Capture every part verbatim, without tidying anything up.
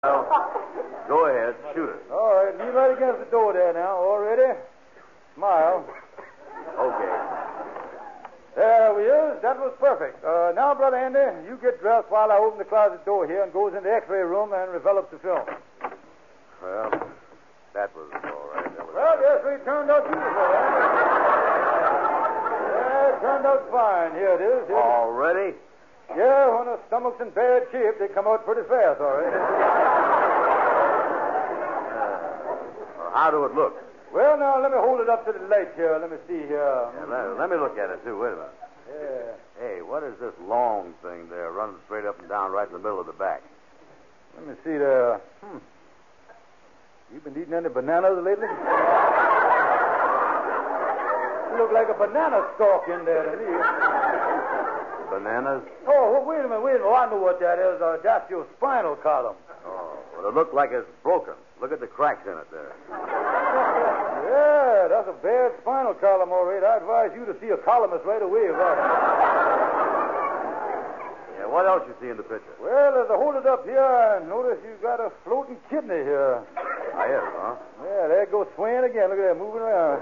Well, go ahead. Shoot it. All right, lean right against the door there now. All ready? Smile. Okay. There we is. That was perfect. Uh, now, Brother Andy, you get dressed while I open the closet door here and goes in the X-ray room and develops the film. Well, that was all right. That was Well, the X-ray turned out beautiful, eh? Yeah, it turned out fine. Here it is. Here it is. Already? Yeah, when a stomach's in bad shape, they come out pretty fast, all right. Well, how do it look? Well, now, let me hold it up to the light here. Let me see here. Yeah, let, let me look at it, too. Wait a minute. Yeah. Hey, what is this long thing there running straight up and down right in the middle of the back? Let me see there. Hmm. You been eating any bananas lately? You look like a banana stalk in there to me. Bananas? Oh, well, wait a minute, wait a minute. Oh, I know what that is. Uh, that's your spinal column. Oh, well, it looked like it's broken. Look at the cracks in it there. Yeah, that's a bad spinal column, all right. I advise you to see a columnist right away about it. Yeah, what else you see in the picture? Well, as I hold it up here, I notice you got a floating kidney here. I is, huh? Yeah, there it goes swaying again. Look at that, moving around.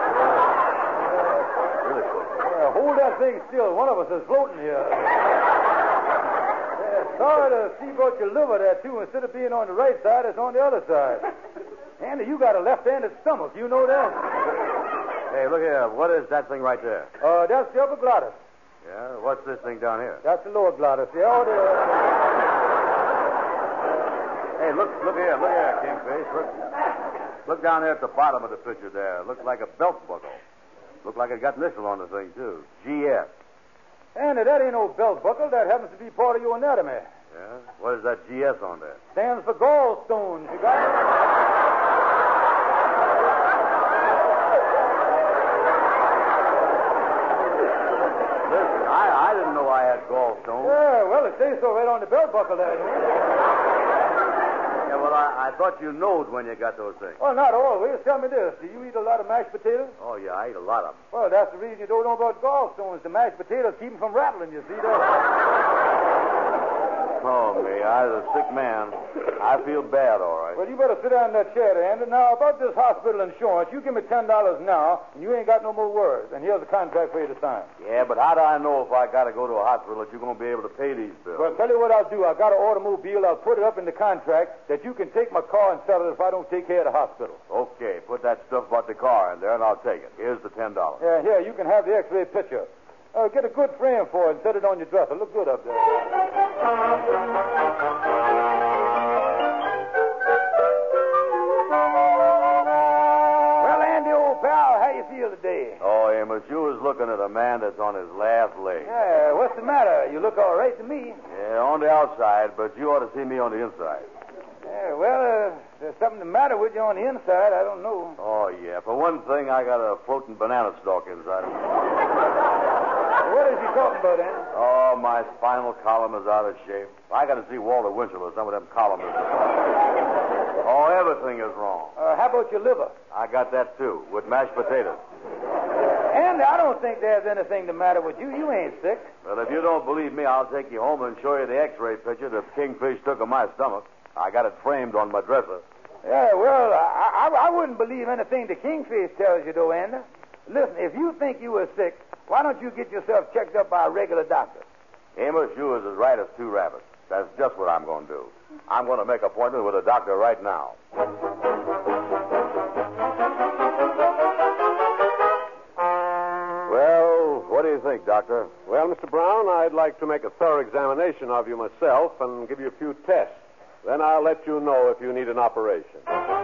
Really close. Yeah, hold that thing still. One of us is floating here. Yeah, sorry to see about your liver there, too. Instead of being on the right side, it's on the other side. Andy, you got a left-handed stomach. You know that? Hey, look here. What is that thing right there? Uh, that's the upper glottis. Yeah, what's this thing down here? That's the lower glottis. Yeah, oh, the... Hey, look, look here, look here, Kingfish. Look, look down there at the bottom of the picture there. Looks like a belt buckle. Looked like it got initial on the thing, too. G S. Andy, that ain't no belt buckle. That happens to be part of your anatomy. Yeah? What is that G S on there? Stands for gallstones. You got it? Listen, I, I didn't know I had gallstones. Yeah, well, it says so right on the belt buckle there. Yeah, well, I, I thought you knowed when you got those things. Well, not always. Tell me this. Do you eat a lot of mashed potatoes? Oh, yeah, I eat a lot of them. Well, that's the reason you don't know about gallstones. The mashed potatoes keep them from rattling, you see that? Oh, me, I was a sick man. I feel bad, all right. Well, you better sit down in that chair, Andy. Now, about this hospital insurance, you give me ten dollars now, and you ain't got no more words. And here's a contract for you to sign. Yeah, but how do I know if I got to go to a hospital that you're going to be able to pay these bills? Well, tell you what I'll do. I've got an automobile. I'll put it up in the contract that you can take my car and sell it if I don't take care of the hospital. Okay, put that stuff about the car in there, and I'll take it. Here's the ten dollars. Yeah, here, you can have the X-ray picture. Uh, get a good frame for it and set it on your dresser. Look good up there. Well, Andy, old pal, how you feel today? Oh, Amos, you was looking at a man that's on his last leg. Yeah, what's the matter? You look all right to me. Yeah, on the outside, but you ought to see me on the inside. Yeah, well, uh, there's something the matter with you on the inside. I don't know. Oh, yeah. For one thing, I got a floating banana stalk inside. What is he talking about, Andy? Oh, my spinal column is out of shape. I got to see Walter Winchell or some of them columnists. Oh, everything is wrong. Uh, how about your liver? I got that, too, with mashed potatoes. Andy, I don't think there's anything the matter with you. You ain't sick. Well, if you don't believe me, I'll take you home and show you the X-ray picture that Kingfish took of my stomach. I got it framed on my dresser. Yeah, well, I, I, I wouldn't believe anything the Kingfish tells you, though, Andy. Listen, if you think you were sick, why don't you get yourself checked up by a regular doctor? Amos, you is as right as two rabbits. That's just what I'm going to do. I'm going to make an appointment with a doctor right now. Well, what do you think, Doctor? Well, Mister Brown, I'd like to make a thorough examination of you myself and give you a few tests. Then I'll let you know if you need an operation.